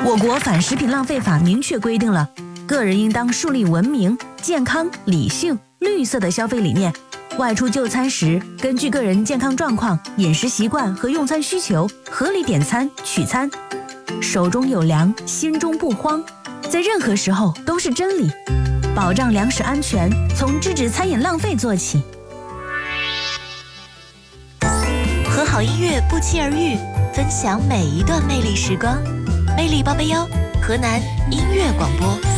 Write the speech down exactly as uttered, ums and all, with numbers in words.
我国反食品浪费法明确规定了，个人应当树立文明、健康、理性、绿色的消费理念。外出就餐时，根据个人健康状况、饮食习惯和用餐需求，合理点餐取餐。手中有粮，心中不慌，在任何时候都是真理。保障粮食安全，从制止餐饮浪费做起。 和好音乐不期而遇，分享每一段魅力时光。魅力八八幺，河南音乐广播。